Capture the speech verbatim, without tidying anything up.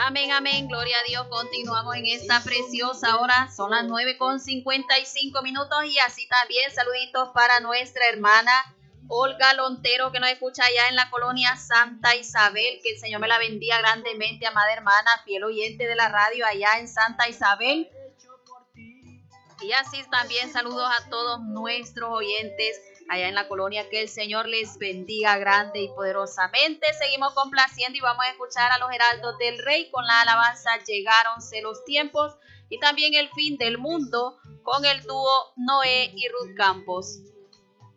Amén, amén, gloria a Dios. Continuamos en esta preciosa hora. Son las nueve con cincuenta y cinco minutos y así también saluditos para nuestra hermana Olga Lontero, que nos escucha allá en la colonia Santa Isabel. Que el Señor me la bendiga grandemente, amada hermana, fiel oyente de la radio allá en Santa Isabel. Y así también saludos a todos nuestros oyentes allá en la colonia, que el Señor les bendiga grande y poderosamente. Seguimos complaciendo y vamos a escuchar a los heraldos del Rey con la alabanza Llegáronse los tiempos, y también El fin del mundo con el dúo Noé y Ruth Campos.